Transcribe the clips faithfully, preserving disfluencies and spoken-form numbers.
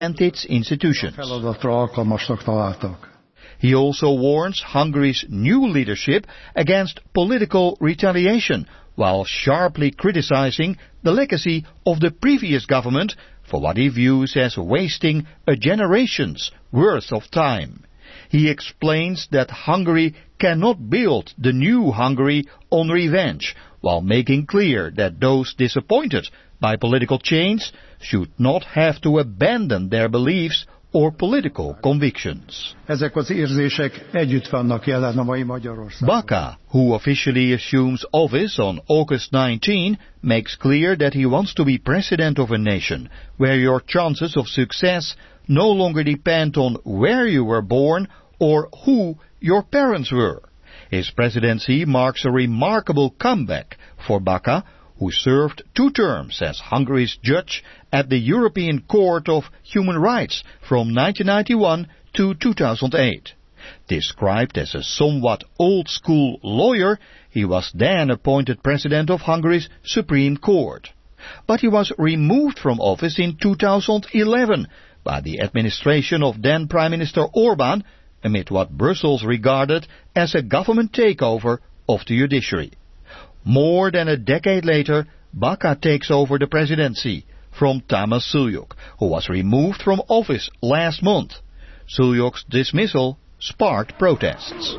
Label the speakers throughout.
Speaker 1: and its institutions. He also warns Hungary's new leadership against political retaliation, while sharply criticizing the legacy of the previous government for what he views as wasting a generation's worth of time. He explains that Hungary cannot build the new Hungary on revenge, while making clear that those disappointed by political change should not have to abandon their beliefs or political convictions. Baka, who officially assumes office on August nineteenth, makes clear that he wants to be president of a nation where your chances of success no longer depend on where you were born or who your parents were. His presidency marks a remarkable comeback for Baka, who served two terms as Hungary's judge at the European Court of Human Rights from nineteen ninety-one to two thousand eight. Described as a somewhat old-school lawyer, he was then appointed president of Hungary's Supreme Court. But he was removed from office in two thousand eleven by the administration of then Prime Minister Orbán, amid what Brussels regarded as a government takeover of the judiciary. More than a decade later, Baka takes over the presidency from Tamás Sulyok, who was removed from office last month. Sulyok's dismissal sparked protests.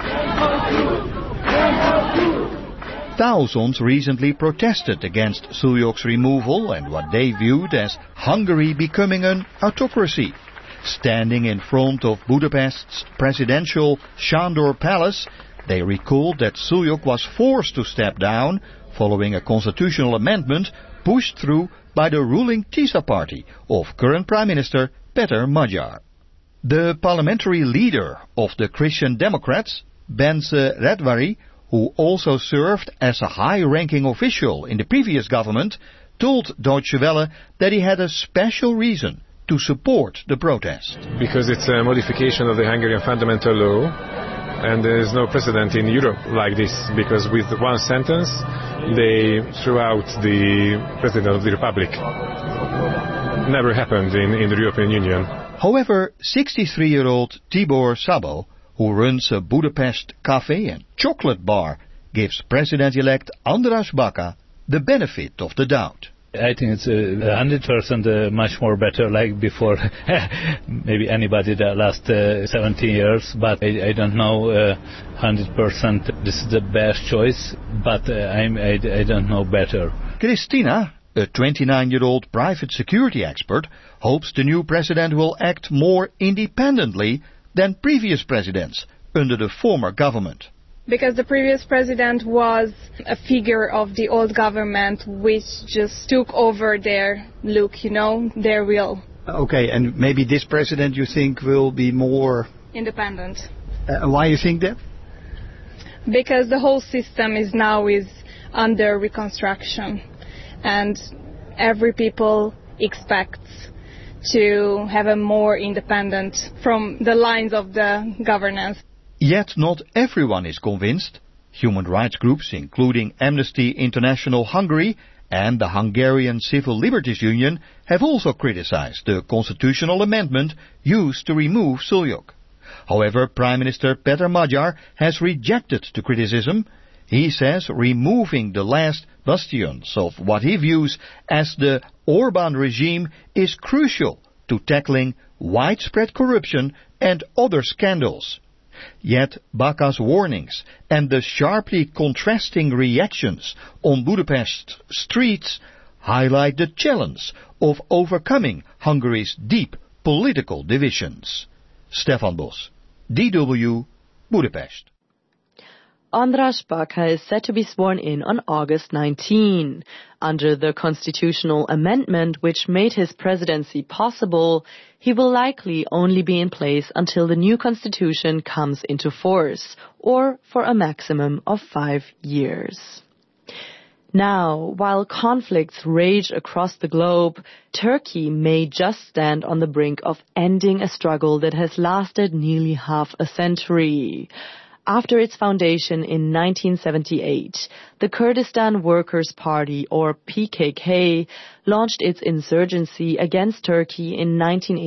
Speaker 1: Thousands recently protested against Sulyok's removal and what they viewed as Hungary becoming an autocracy. Standing in front of Budapest's presidential Sándor Palace, they recalled that Sulyok was forced to step down following a constitutional amendment pushed through by the ruling Tisza party of current Prime Minister Péter Magyar. The parliamentary leader of the Christian Democrats, Bence Redvary, who also served as a high-ranking official in the previous government, told Deutsche Welle that he had a special reason to support the protest.
Speaker 2: Because it's a modification of the Hungarian fundamental law, and there is no precedent in Europe like this, because with one sentence they threw out the President of the Republic. Never happened in, in the European Union.
Speaker 1: However, sixty-three-year-old Tibor Szabó, who runs a Budapest cafe and chocolate bar, gives President-elect András Baka the benefit of the doubt.
Speaker 3: I think it's a hundred percent uh, much more better like before maybe anybody the last uh, seventeen years, but I, I don't know uh, hundred percent this is the best choice, but uh, I'm, I, I don't know better.
Speaker 1: Kristina, a twenty-nine-year-old private security expert, hopes the new president will act more independently than previous presidents under the former government.
Speaker 4: Because the previous president was a figure of the old government which just took over their look, you know, their will.
Speaker 1: Okay, and maybe this president you think will be more
Speaker 4: independent.
Speaker 1: Uh, why you think that?
Speaker 4: Because the whole system is now is under reconstruction, and every people expects to have a more independent from the lines of the governance.
Speaker 1: Yet not everyone is convinced. Human rights groups, including Amnesty International Hungary and the Hungarian Civil Liberties Union, have also criticized the constitutional amendment used to remove Sulyok. However, Prime Minister Péter Magyar has rejected the criticism. He says removing the last bastions of what he views as the Orbán regime is crucial to tackling widespread corruption and other scandals. Yet Baka's warnings and the sharply contrasting reactions on Budapest streets highlight the challenge of overcoming Hungary's deep political divisions. Stefan Bos, D W, Budapest.
Speaker 5: András Baka is set to be sworn in on August nineteenth. Under the constitutional amendment which made his presidency possible, he will likely only be in place until the new constitution comes into force, or for a maximum of five years. Now, while conflicts rage across the globe, Turkey may just stand on the brink of ending a struggle that has lasted nearly half a century. After its foundation in nineteen seventy-eight, the Kurdistan Workers' Party, or P K K, launched its insurgency against Turkey in nineteen